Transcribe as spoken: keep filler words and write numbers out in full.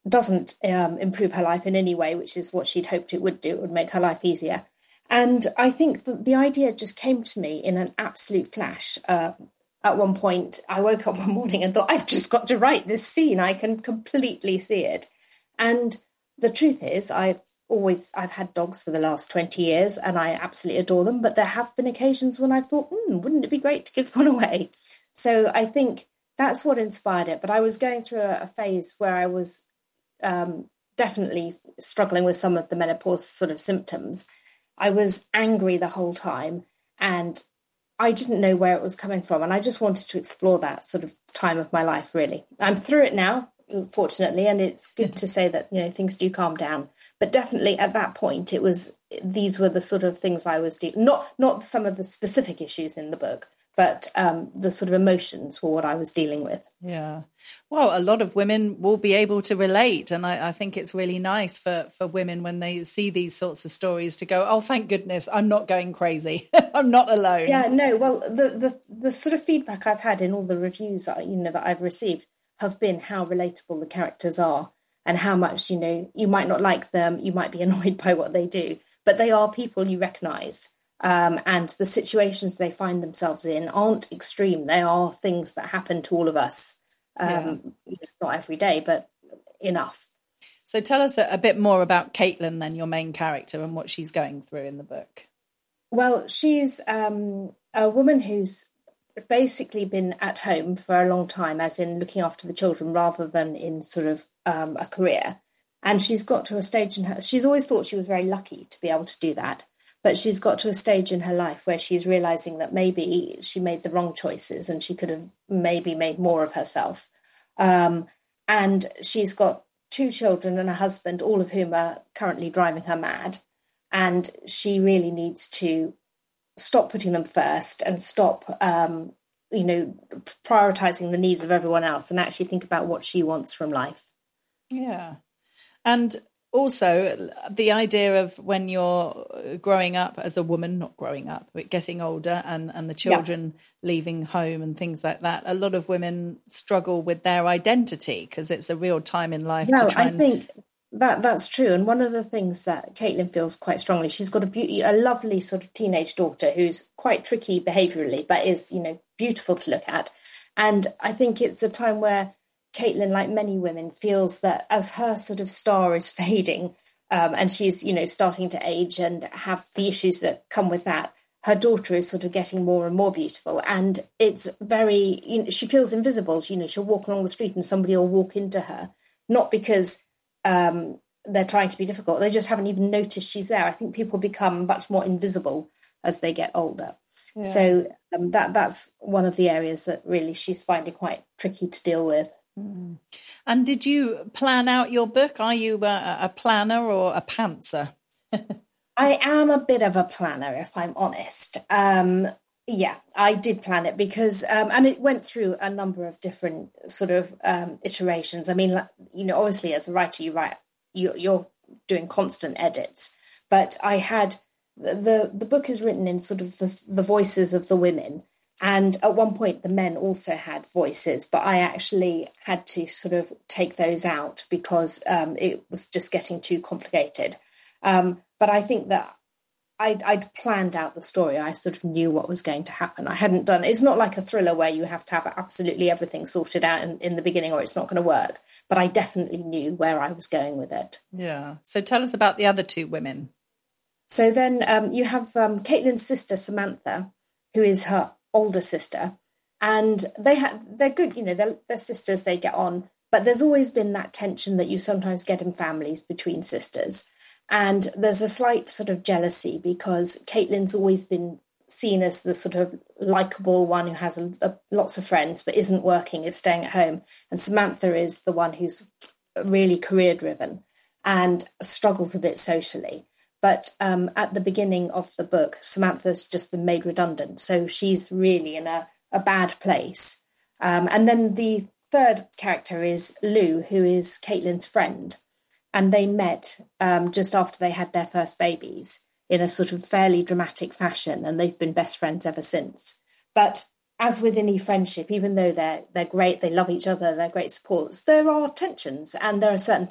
doesn't um, improve her life in any way, which is what she'd hoped it would do. It would make her life easier. And I think that the idea just came to me in an absolute flash. Uh, at one point, I woke up one morning and thought, I've just got to write this scene. I can completely see it. And the truth is, I've always, I've had dogs for the last twenty years and I absolutely adore them. But there have been occasions when I've thought, hmm, wouldn't it be great to give one away? So I think that's what inspired it. But I was going through a, a phase where I was um, definitely struggling with some of the menopause sort of symptoms. I was angry the whole time and I didn't know where it was coming from. And I just wanted to explore that sort of time of my life, really. I'm through it now, fortunately, and it's good to say that, you know, things do calm down. But definitely at that point, it was, these were the sort of things I was dealing, not, not some of the specific issues in the book, but um, the sort of emotions were what I was dealing with. Yeah. Well, a lot of women will be able to relate. And I, I think it's really nice for, for women when they see these sorts of stories to go, oh, thank goodness, I'm not going crazy. I'm not alone. Yeah, no, well, the, the, the sort of feedback I've had in all the reviews, you know, that I've received have been how relatable the characters are and how much, you know, you might not like them, you might be annoyed by what they do, but they are people you recognise. Um, and the situations they find themselves in aren't extreme. They are things that happen to all of us. Um, yeah. Not every day, but enough. So tell us a, a bit more about Caitlin, then, your main character, and what she's going through in the book. Well, she's um, a woman who's basically been at home for a long time, as in looking after the children rather than in sort of um, a career. And she's got to a stage in her, she's always thought she was very lucky to be able to do that. But she's got to a stage in her life where she's realising that maybe she made the wrong choices and she could have maybe made more of herself. Um, and she's got two children and a husband, all of whom are currently driving her mad. And she really needs to stop putting them first and stop, um, you know, prioritising the needs of everyone else and actually think about what she wants from life. Yeah. And also, the idea of when you're growing up as a woman, not growing up, but getting older and, and the children yeah. leaving home and things like that, a lot of women struggle with their identity because it's a real time in life. Well, to try I and... think that that's true. And one of the things that Caitlin feels quite strongly, she's got a beauty, a lovely sort of teenage daughter who's quite tricky behaviourally, but is, you know, beautiful to look at. And I think it's a time where Caitlin, like many women, feels that as her sort of star is fading um, and she's, you know, starting to age and have the issues that come with that, her daughter is sort of getting more and more beautiful. And it's very, you know, she feels invisible. You know, she'll walk along the street and somebody will walk into her, not because um, they're trying to be difficult. They just haven't even noticed she's there. I think people become much more invisible as they get older. Yeah. So um, that that's one of the areas that really she's finding quite tricky to deal with. Mm. And did you plan out your book? Are you a, a planner or a pantser? I am a bit of a planner, if I'm honest. Um, yeah, I did plan it because, um, and it went through a number of different sort of um, iterations. I mean, you know, obviously as a writer, you write, you, you're doing constant edits, but I had, the, the book is written in sort of the, the voices of the women. And at one point, the men also had voices, but I actually had to sort of take those out because um, it was just getting too complicated. Um, but I think that I'd, I'd planned out the story. I sort of knew what was going to happen. I hadn't done, it's not like a thriller where you have to have absolutely everything sorted out in, in the beginning or it's not going to work. But I definitely knew where I was going with it. Yeah. So tell us about the other two women. So then um, you have um, Caitlin's sister, Samantha, who is her older sister, and they have they're good, you know, they're, they're sisters, they get on, but there's always been that tension that you sometimes get in families between sisters, and there's a slight sort of jealousy because Caitlin's always been seen as the sort of likable one who has a, a, lots of friends but isn't working, is staying at home, and Samantha is the one who's really career driven and struggles a bit socially. But um, at the beginning of the book, Samantha's just been made redundant. So she's really in a, a bad place. Um, and then the third character is Lou, who is Caitlin's friend. And they met um, just after they had their first babies in a sort of fairly dramatic fashion. And they've been best friends ever since. But as with any friendship, even though they're they're great, they love each other, they're great supports, there are tensions and there are certain